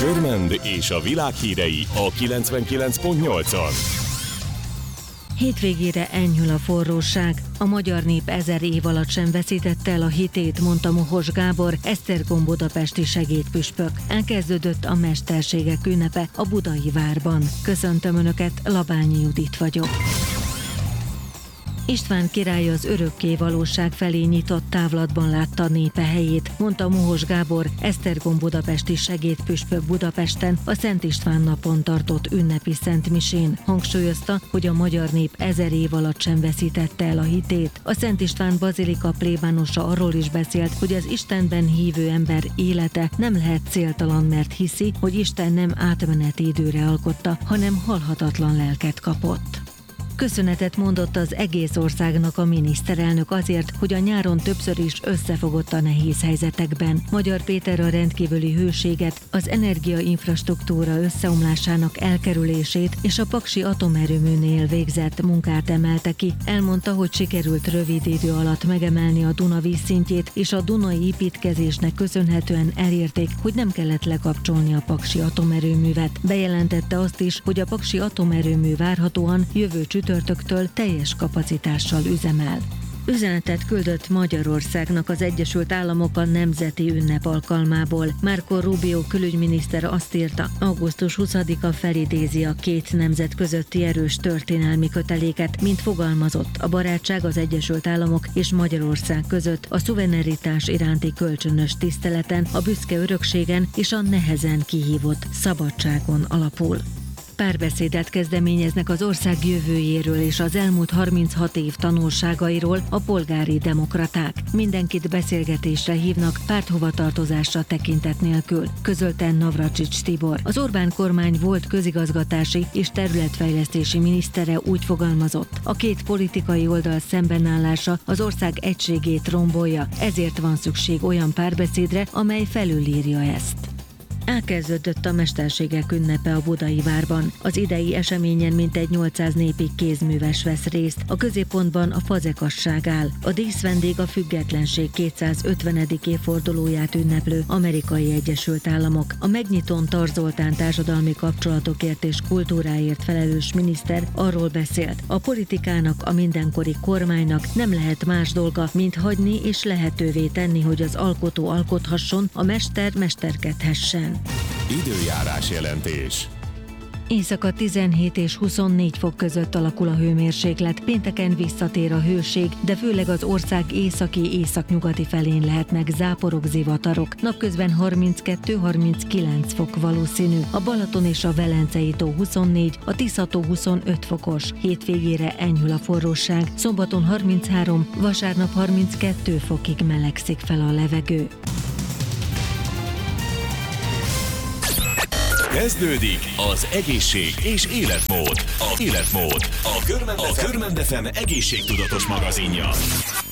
Körmend és a világ hírei a 99.8-on. Hétvégére enyhül a forróság. A magyar nép 1000 év alatt sem veszítette el a hitét, mondta Mohos Gábor, Esztergom budapesti segédpüspök. Elkezdődött a mesterségek ünnepe a Budai Várban. Köszöntöm Önöket, Labányi Judit vagyok. István király az örökké valóság felé nyitott távlatban látta népe helyét, mondta Mohos Gábor, Esztergom budapesti segédpüspök Budapesten a Szent István napon tartott ünnepi szentmisén. Hangsúlyozta, hogy a magyar nép 1000 év alatt sem veszítette el a hitét. A Szent István bazilika plébánosa arról is beszélt, hogy az Istenben hívő ember élete nem lehet céltalan, mert hiszi, hogy Isten nem átmeneti időre alkotta, hanem halhatatlan lelket kapott. Köszönetet mondott az egész országnak a miniszterelnök azért, hogy a nyáron többször is összefogott a nehéz helyzetekben. Magyar Péter a rendkívüli hőséget, az energiainfrastruktúra összeomlásának elkerülését és a paksi atomerőműnél végzett munkát emelte ki. Elmondta, hogy sikerült rövid idő alatt megemelni a Duna vízszintjét, és a dunai építkezésnek köszönhetően elérték, hogy nem kellett lekapcsolni a paksi atomerőművet. Bejelentette azt is, hogy a paksi atomerőmű várhatóan jövő csütörtöktől teljes kapacitással üzemel. Üzenetet küldött Magyarországnak az Egyesült Államok a nemzeti ünnep alkalmából. Marco Rubio külügyminiszter azt írta, augusztus 20-a felidézi a két nemzet közötti erős történelmi köteléket, mint fogalmazott, a barátság az Egyesült Államok és Magyarország között, a szuverenitás iránti kölcsönös tiszteleten, a büszke örökségen és a nehezen kihívott szabadságon alapul. Párbeszédet kezdeményeznek az ország jövőjéről és az elmúlt 36 év tanulságairól a polgári demokraták. Mindenkit beszélgetésre hívnak párthovatartozásra tekintet nélkül, közölte Navracsics Tibor. Az Orbán kormány volt közigazgatási és területfejlesztési minisztere úgy fogalmazott, a két politikai oldal szembenállása az ország egységét rombolja, ezért van szükség olyan párbeszédre, amely felülírja ezt. Elkezdődött a mesterségek ünnepe a Budai Várban. Az idei eseményen mintegy 800 népi kézműves vesz részt. A középpontban a fazekasság áll. A díszvendég a függetlenség 250. évfordulóját ünneplő Amerikai Egyesült Államok. A megnyitón Tar Zoltán társadalmi kapcsolatokért és kultúráért felelős miniszter arról beszélt, a politikának, a mindenkori kormánynak nem lehet más dolga, mint hagyni és lehetővé tenni, hogy az alkotó alkothasson, a mester mesterkedhessen. Időjárás jelentés. Éjszaka 17 és 24 fok között alakul a hőmérséklet, pénteken visszatér a hőség, de főleg az ország északi-északnyugati felén lehetnek záporok, zivatarok. Napközben 32-39 fok valószínű, a Balaton és a Velencei-tó 24, a Tisza-tó 25 fokos. Hétvégére enyhül a forróság, szombaton 33, vasárnap 32 fokig melegszik fel a levegő. Kezdődik az egészség és életmód. A Körmend FM egészségtudatos magazinja.